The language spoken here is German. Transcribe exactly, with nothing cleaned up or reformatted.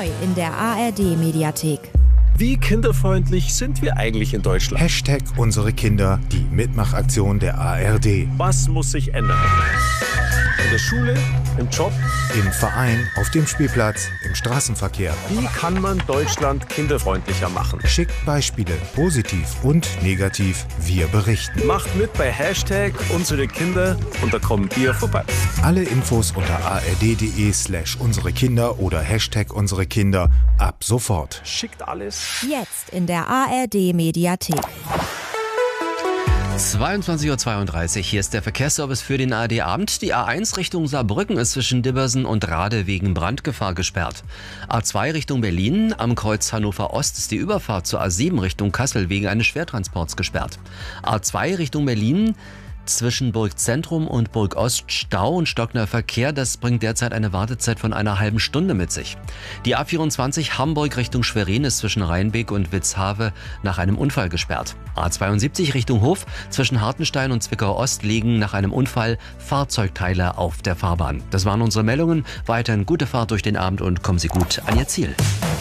Neu in der A R D-Mediathek. Wie kinderfreundlich sind wir eigentlich in Deutschland? Hashtag unsere Kinder, die Mitmachaktion der A R D. Was muss sich ändern? In der Schule, im Job, im Verein, auf dem Spielplatz, im Straßenverkehr. Wie kann man Deutschland kinderfreundlicher machen? Schickt Beispiele, positiv und negativ. Wir berichten. Macht mit bei Hashtag unsere Kinder und da kommen wir vorbei. Alle Infos unter ard.de slash unsere Kinder oder Hashtag unsere Kinder ab sofort. Schickt alles. Jetzt in der A R D-Mediathek. zweiundzwanzig Uhr zweiunddreißig, hier ist der Verkehrsservice für den A R D-Abend. Die A eins Richtung Saarbrücken ist zwischen Dibbersen und Rade wegen Brandgefahr gesperrt. A zwei Richtung Berlin, am Kreuz Hannover Ost ist die Überfahrt zur A sieben Richtung Kassel wegen eines Schwertransports gesperrt. A zwei Richtung Berlin, zwischen Burgzentrum und Burgost Stau und stockender Verkehr. Das bringt derzeit eine Wartezeit von einer halben Stunde mit sich. Die A vierundzwanzig Hamburg Richtung Schwerin ist zwischen Rheinbeek und Witzhave nach einem Unfall gesperrt. A zweiundsiebzig Richtung Hof zwischen Hartenstein und Zwickau Ost liegen nach einem Unfall Fahrzeugteile auf der Fahrbahn. Das waren unsere Meldungen. Weiterhin gute Fahrt durch den Abend und kommen Sie gut an Ihr Ziel.